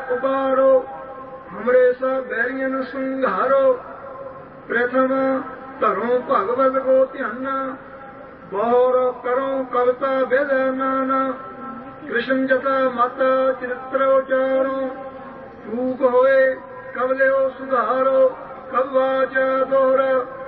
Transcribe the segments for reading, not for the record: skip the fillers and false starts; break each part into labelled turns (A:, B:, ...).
A: उबारो हमरे सब बैरियन संघारो प्रथम धरो भगवत को ध्याना बौर करो कविता वेद नाना कृष्ण जता माता चरित्र उचारो चूक होए कवले सुधारो कब वाचा दोहरा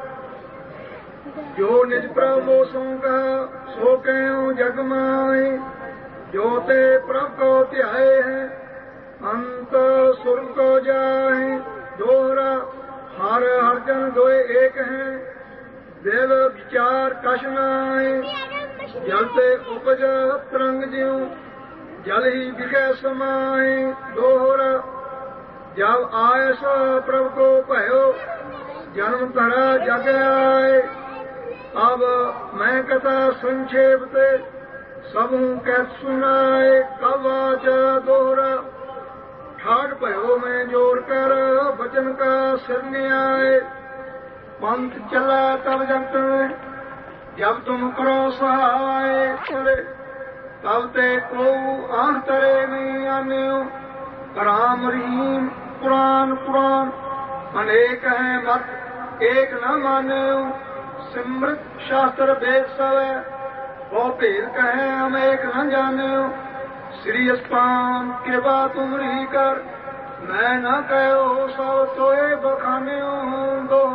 A: जो निज प्रभु सो कहा सो कहो जग माए जो ते प्रभु को ध्याए है अंत सुर को जाए दोहरा हर हर जन दोए एक है देव विचार कश नाए जल ते उपज तरंग ज्यों जल ही बिकै समाए दोहरा जब आय सो प्रभु को भयो जन्म धरा जग आए अब मैं कथा संक्षेप ते सबू कह सुनाए कब वाचा दोहरा ठाठ भयो मैं जोर कर वचन का सिर न्याय पंथ चला तब जब तुम करो सहाय तब ते को आंतरे में आन्यो राम रहीम पुराण पुराण अनेक है मत एक न मान्यो सिमृत शास्त्र वेद सब वो भेद कहे हम एक न जान्यो श्री अस्पान कृपा तुमरी कर मैं न कहो सब सोए बखान्यो दो